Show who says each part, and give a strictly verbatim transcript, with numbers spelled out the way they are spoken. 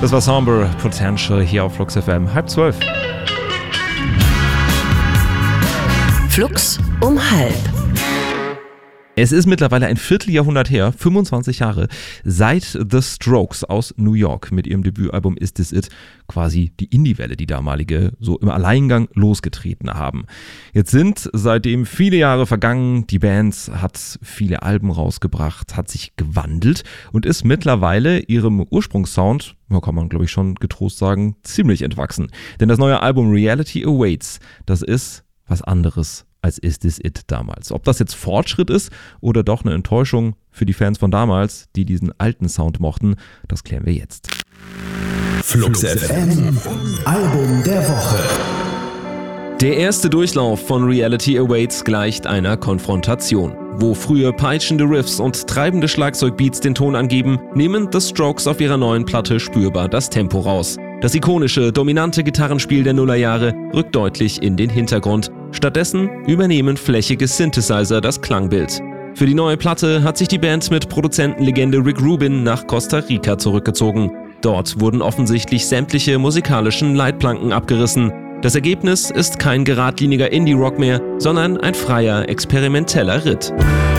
Speaker 1: Das war Somber Potential hier auf Flux F M. Halb zwölf.
Speaker 2: Flux um halb.
Speaker 1: Es ist mittlerweile ein Vierteljahrhundert her, fünfundzwanzig Jahre, seit The Strokes aus New York mit ihrem Debütalbum Is This It quasi die Indie-Welle, die damalige, so im Alleingang losgetreten haben. Jetzt sind seitdem viele Jahre vergangen, die Band hat viele Alben rausgebracht, hat sich gewandelt und ist mittlerweile ihrem Ursprungssound, kann man glaube ich schon getrost sagen, ziemlich entwachsen. Denn das neue Album Reality Awaits, das ist was anderes als Is This It damals. Ob das jetzt Fortschritt ist oder doch eine Enttäuschung für die Fans von damals, die diesen alten Sound mochten, das klären wir jetzt.
Speaker 3: Flux F M, Album der Woche.
Speaker 4: Der erste Durchlauf von Reality Awaits gleicht einer Konfrontation. Wo früher peitschende Riffs und treibende Schlagzeugbeats den Ton angeben, nehmen The Strokes auf ihrer neuen Platte spürbar das Tempo raus. Das ikonische, dominante Gitarrenspiel der Nullerjahre rückt deutlich in den Hintergrund. Stattdessen übernehmen flächige Synthesizer das Klangbild. Für die neue Platte hat sich die Band mit Produzentenlegende Rick Rubin nach Costa Rica zurückgezogen. Dort wurden offensichtlich sämtliche musikalischen Leitplanken abgerissen. Das Ergebnis ist kein geradliniger Indie-Rock mehr, sondern ein freier, experimenteller Ritt.